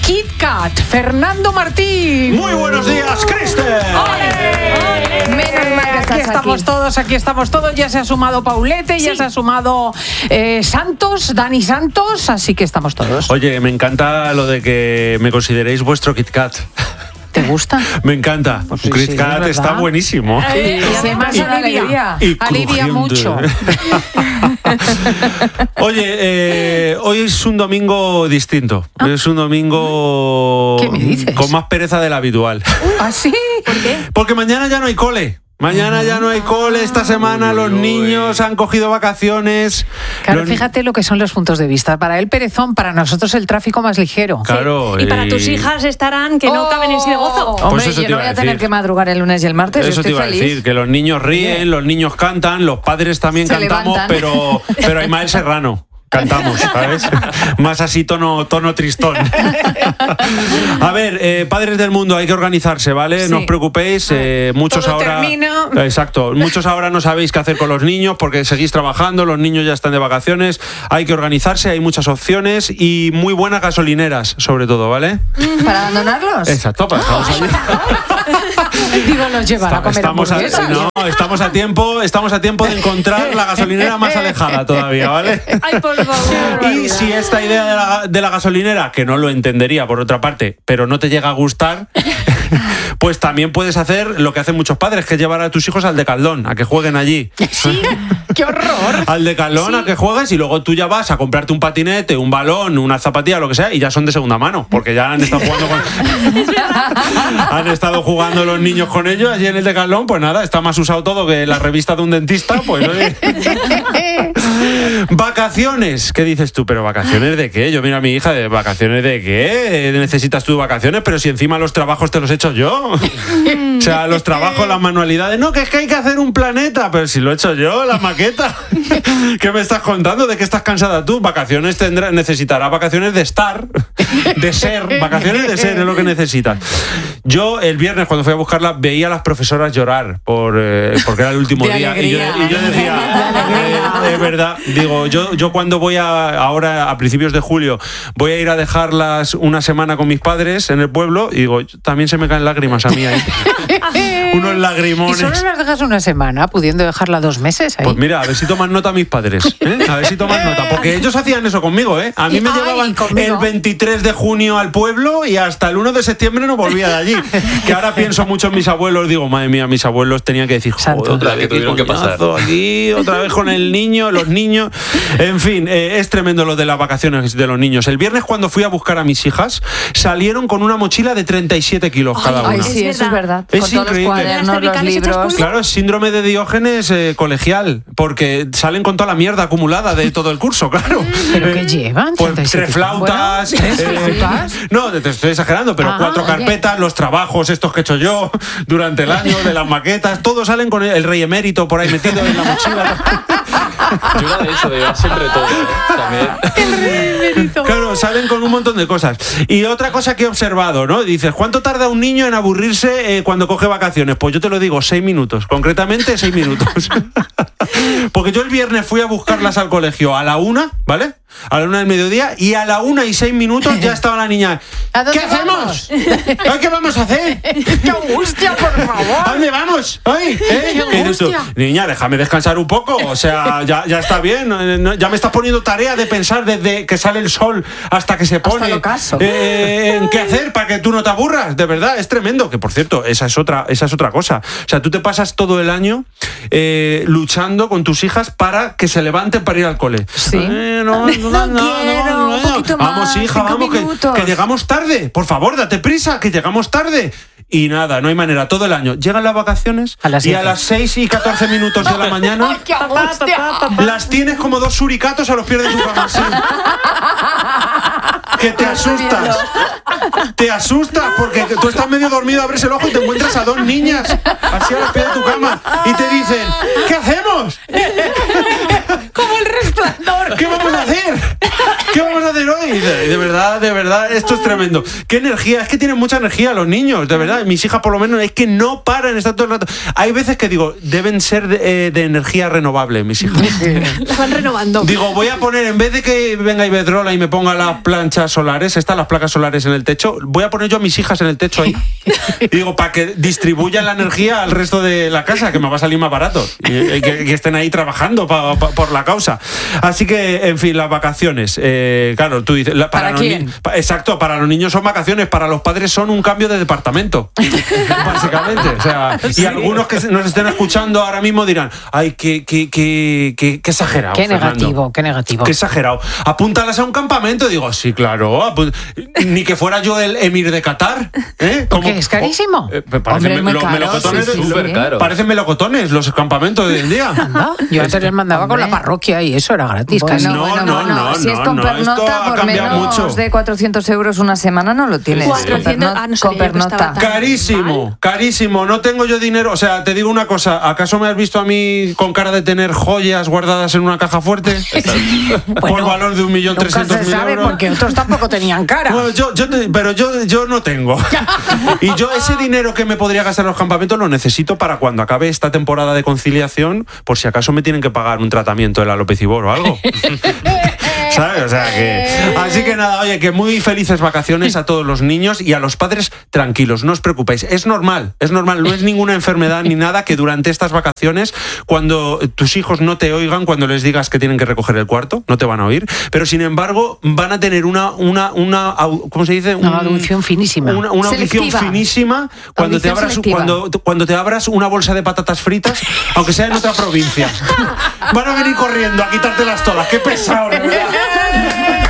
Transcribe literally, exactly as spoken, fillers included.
KitKat, Fernando Martín. Muy buenos días, Kristen. Menos mal que estás aquí estamos aquí. todos, aquí estamos todos. Ya se ha sumado Paulete, ya sí. se ha sumado eh, Santos, Dani Santos, así que estamos todos. Oye, me encanta lo de que me consideréis vuestro KitKat. ¿Te gusta? Me encanta. Pues sí, KitKat sí, está buenísimo. Eh, y además y, alivia, y alivia mucho. Oye, eh, hoy es un domingo distinto. ¿Ah? Es un domingo ¿Qué me dices? Con más pereza del habitual. ¿Ah, sí? ¿Por qué? Porque mañana ya no hay cole. Mañana ya no hay cole, esta semana los niños han cogido vacaciones. Claro, los... fíjate lo que son los puntos de vista. Para él perezón, para nosotros el tráfico más ligero. Claro. Sí. Y para tus hijas estarán que no oh, caben en sí de gozo. Hombre, pues yo no voy a, a tener que madrugar el lunes y el martes. Eso estoy te iba feliz. a decir, que los niños ríen, sí. los niños cantan, los padres también Se cantamos, levantan. pero pero Ismael Serrano. Cantamos, ¿sabes? Más así tono, tono tristón. A ver, eh, padres del mundo, hay que organizarse, ¿vale? Sí. No os preocupéis. Eh, muchos Todo ahora. termina. Exacto. Muchos ahora no sabéis qué hacer con los niños porque seguís trabajando, los niños ya están de vacaciones. Hay que organizarse, hay muchas opciones y muy buenas gasolineras, sobre todo, ¿vale? ¿Para abandonarlos? Exacto, para dejarlos allí. Digo, nos llevan a comer estamos a, hamburguesas. no, estamos a tiempo, estamos a tiempo de encontrar la gasolinera más alejada todavía, ¿vale? Ay, por favor. Y si esta idea de la, de la gasolinera, que no lo entendería por otra parte, pero no te llega a gustar, pues también puedes hacer lo que hacen muchos padres, que es llevar a tus hijos al Decathlon, a que jueguen allí. Sí, qué horror. Al Decathlon, sí. a que juegues y luego tú ya vas a comprarte un patinete, un balón, una zapatilla, lo que sea, y ya son de segunda mano, porque ya han estado jugando con... han estado jugando los niños con ellos allí en el Decathlon, pues nada, está más usado todo que la revista de un dentista, pues oye. Vacaciones, ¿qué dices tú? ¿Pero vacaciones de qué? Yo miro a mi hija, ¿de vacaciones de qué? ¿Necesitas tú vacaciones? Pero si encima los trabajos te los he hecho yo. O sea, los trabajos, las manualidades, no, que es que hay que hacer un planeta, pero si lo he hecho yo, la maqueta. ¿Qué me estás contando? ¿De qué estás cansada tú? Vacaciones tendrás, necesitarás vacaciones de estar, de ser, vacaciones de ser es lo que necesitas. Yo el viernes cuando fui a buscarla veía a las profesoras llorar por, eh, porque era el último de día y yo, y yo decía, eh, es verdad, digo, yo, yo cuando voy a, ahora a principios de julio, voy a ir a dejarlas una semana con mis padres en el pueblo y digo, también se me caen lágrimas a mí ahí. Unos lagrimones. ¿Y solo las dejas una semana, pudiendo dejarla dos meses ahí? Pues mira, a ver si toman nota mis padres, ¿eh? A ver si toman nota, porque ellos hacían eso conmigo, ¿eh? A mí me Ay, llevaban ¿conmigo? el veintitrés de junio al pueblo y hasta el uno de septiembre no volvía de allí. Que ahora pienso mucho en mis abuelos, digo, madre mía, mis abuelos tenían que decir, joder, otra vez que tuvieron que pasar aquí, otra vez con el niño, los niños. En fin, eh, es tremendo lo de las vacaciones de los niños. El viernes cuando fui a buscar a mis hijas, salieron con una mochila de treinta y siete kilos ay, cada una. Ay, sí, eso es verdad. Es con increíble. Todos los cuadernos, los libros. Claro, es síndrome de Diógenes eh, colegial, porque salen con toda la mierda acumulada de todo el curso, claro. ¿Pero qué llevan? Pues tres flautas. Bueno, ¿tres eh, flautas? No, te estoy exagerando, pero ah, cuatro carpetas, oye. Los trabajos estos que he hecho yo durante el año, de las maquetas, todos salen con el, el rey emérito por ahí metido en la mochila. Yo era de eso, de llevar siempre todo, ¿eh? También. El rey emérito. Claro, salen con un montón de cosas. Y otra cosa que he observado, ¿no? Dices, ¿cuánto tarda un niño en aburrirse eh, cuando coge vacaciones? Pues yo te lo digo, seis minutos. Concretamente, seis minutos. Porque yo el viernes fui a buscarlas al colegio a la una, ¿vale? A la una del mediodía y a la una y seis minutos ya estaba la niña. ¿Qué hacemos? ¿Ay, ¿Qué vamos a hacer? ¡Qué angustia, por favor! ¿A dónde vamos? ¿Ay? ¿Eh? ¡Qué angustia! Niña, déjame descansar un poco. O sea, ya, ya está bien. Ya me estás poniendo tarea de pensar desde que sale el sol hasta que se pone. Hasta el ocaso. Eh, en qué hacer para que tú no te aburras. De verdad, es tremendo. Que por cierto, esa es otra, esa es otra cosa. O sea, tú te pasas todo el año eh, luchando con tus hijas para que se levanten para ir al cole. Sí. Eh, no, no, no, no, quiero, no, no, un poquito vamos, más, hija, vamos, que, que llegamos tarde. Por favor, date prisa, que llegamos tarde. Y nada, no hay manera, todo el año. Llegan las vacaciones a las y a las seis y catorce minutos de la mañana ¡ay, qué angustia! Las tienes como dos suricatos a los pies de tu cama. Sí. Que te asustas. Te asustas porque tú estás medio dormido, abres el ojo y te encuentras a dos niñas así a los pies de tu cama y te dicen, ¿qué hacemos? Como el Resplandor. ¿Qué vamos a hacer? ¿Qué vamos a hacer hoy? De, de verdad, de verdad, esto es tremendo. ¿Qué energía? Es que tienen mucha energía los niños, de verdad. Mis hijas por lo menos es que no paran, están todo el rato. Hay veces que digo, deben ser de, eh, de energía renovable, mis hijas. La van renovando. Digo, voy a poner, en vez de que venga Iberdrola y me ponga las planchas solares, estas, las placas solares en el techo, voy a poner yo a mis hijas en el techo ahí. Y digo, para que distribuyan la energía al resto de la casa, que me va a salir más barato. Y, y que, que estén ahí trabajando pa, pa, por la causa. Así que, en fin, las vacaciones. Eh, claro, tú dices... La, ¿Para los quién? ni- pa- exacto, para los niños son vacaciones, para los padres son un cambio de departamento. Básicamente. O sea, y algunos que nos estén escuchando ahora mismo dirán, ay, qué, qué, qué, qué, qué exagerado, Qué Fernando. negativo, qué negativo. Qué exagerado. Apúntalas a un campamento. Digo, sí, claro. apu- Ni que fuera yo el emir de Qatar. ¿eh? ¿Por Como- qué? ¿Es carísimo? Eh, parecen Hombre, es muy los caro, melocotones. sí, sí, sí. Súper caro. Parecen melocotones los campamentos de hoy en día. Anda, yo antes les mandaba con la Hombre. parroquia y eso era gratis. Bueno, casi. No, bueno, no, bueno, no, si es no, con no, pernota, esto ha por cambiado menos mucho. de cuatrocientos euros una semana no lo tienes. cuatrocientos, Con ah, no perno- sabía con yo que pernota. estaba tan- Carísimo, carísimo. No tengo yo dinero. O sea, te digo una cosa. ¿Acaso me has visto a mí con cara de tener joyas guardadas en una caja fuerte? Por Bueno, valor de un millón Nunca trescientos se mil sabe euros. porque otros tampoco tenían cara. Bueno, yo, yo te- pero yo, yo no tengo. Y yo ese dinero que me podría gastar en los campamentos lo necesito para cuando acabe esta temporada de conciliación, por si acaso me tienen que pagar un tratamiento de la alopecibor o algo. ¿Sabes? O sea que... Así que nada, oye, que muy felices vacaciones a todos los niños y a los padres tranquilos, no os preocupéis. Es normal, es normal, no es ninguna enfermedad ni nada que durante estas vacaciones, cuando tus hijos no te oigan, cuando les digas que tienen que recoger el cuarto, no te van a oír, pero sin embargo van a tener una, una, una au- ¿cómo se dice? Una audición finísima. Una, una audición Selectiva. finísima cuando Audición te, abras, selectiva. cuando, cuando te abras una bolsa de patatas fritas, aunque sea en otra provincia. Van a venir corriendo a quitártelas todas. ¡Qué pesado, de verdad!